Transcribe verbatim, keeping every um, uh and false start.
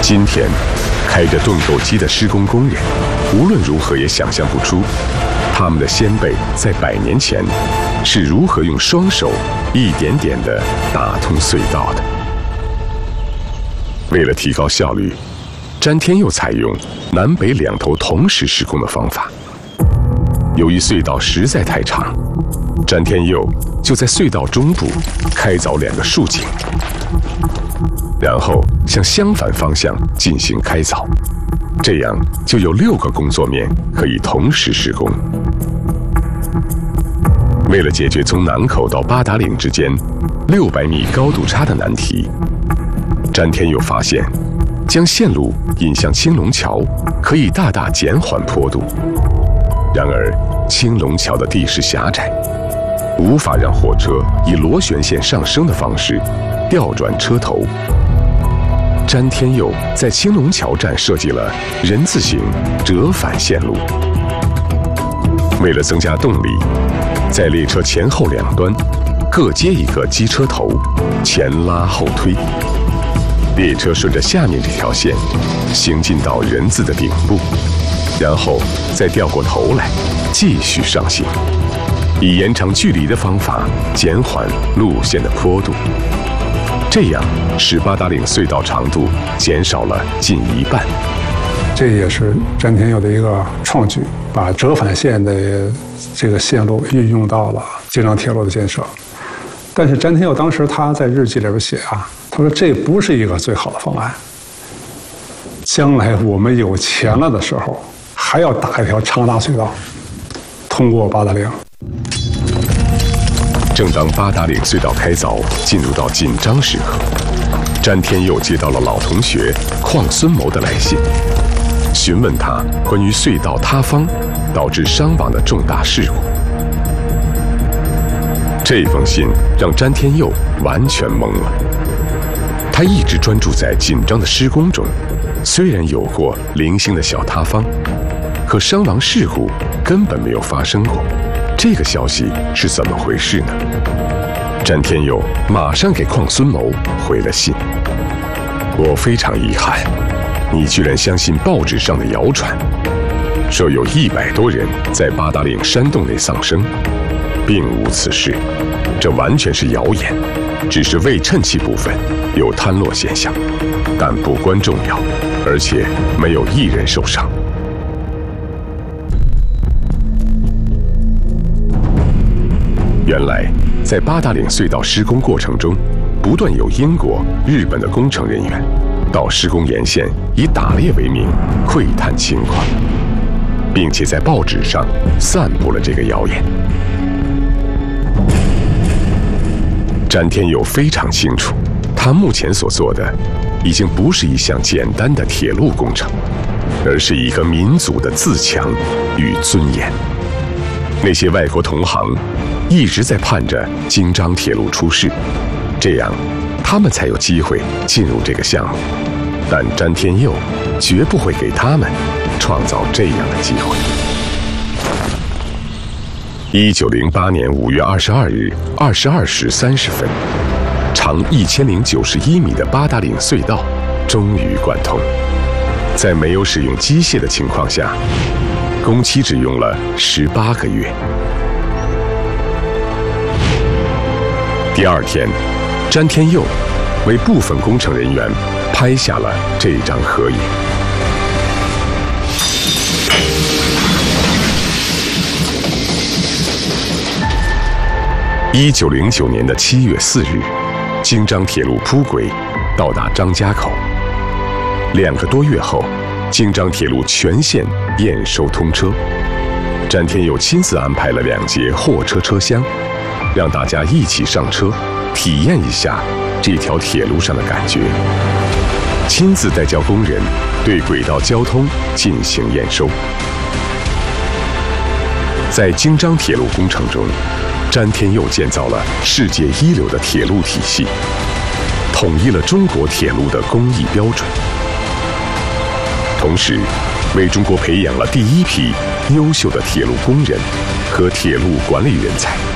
今天，开着盾构机的施工工人，无论如何也想象不出，他们的先辈在百年前是如何用双手一点点地打通隧道的。为了提高效率，詹天佑采用南北两头同时施工的方法。由于隧道实在太长，詹天佑就在隧道中部开凿两个竖井，然后向相反方向进行开凿，这样就有六个工作面可以同时施工。为了解决从南口到八达岭之间六百米高度差的难题，詹天佑发现，将线路引向青龙桥可以大大减缓坡度。然而，青龙桥的地势狭窄，无法让货车以螺旋线上升的方式调转车头。詹天佑在青龙桥站设计了人字形折返线路。为了增加动力，在列车前后两端各接一个机车头，前拉后推。列车顺着下面这条线行进到人字的顶部，然后再掉过头来继续上行，以延长距离的方法减缓路线的坡度。这样使八达岭隧道长度减少了近一半。 这也是詹天佑的一个创举，把折返线的这个线路运用到了京张铁路的建设。但是詹天佑当时他在日记里边写啊，他说这不是一个最好的方案。将来我们有钱了的时候，还要打一条长大隧道，通过八达岭。 正当八达岭隧道开凿进入到紧张时刻，詹天佑接到了老同学邝孙谋的来信，询问他关于隧道塌方导致伤亡的重大事故。这封信让詹天佑完全懵了。他一直专注在紧张的施工中，虽然有过零星的小塌方，可伤亡事故根本没有发生过。这个消息是怎么回事呢？詹天佑马上给邝孙谋回了信：我非常遗憾，你居然相信报纸上的谣传，说有一百多人在八达岭山洞内丧生，并无此事，这完全是谣言，只是未衬气部分有坍落现象，但不关重要，而且没有一人受伤。原来，在八达岭隧道施工过程中，不断有英国、日本的工程人员到施工沿线以打猎为名窥探情况，并且在报纸上散布了这个谣言。詹天佑非常清楚，他目前所做的已经不是一项简单的铁路工程，而是一个民族的自强与尊严。那些外国同行一直在盼着京张铁路出事，这样他们才有机会进入这个项目。但詹天佑绝不会给他们创造这样的机会。一九零八年五月二十二日二十二时三十分，长一千零九十一米的八达岭隧道终于贯通。在没有使用机械的情况下，工期只用了十八个月。第二天，詹天佑为部分工程人员拍下了这张合影。一九零九年的七月四日，京张铁路铺轨到达张家口。两个多月后，京张铁路全线验收通车。詹天佑亲自安排了两节货车车厢，让大家一起上车，体验一下这条铁路上的感觉。亲自带教工人对轨道交通进行验收。在京张铁路工程中，詹天佑建造了世界一流的铁路体系，统一了中国铁路的工艺标准，同时为中国培养了第一批优秀的铁路工人和铁路管理人才。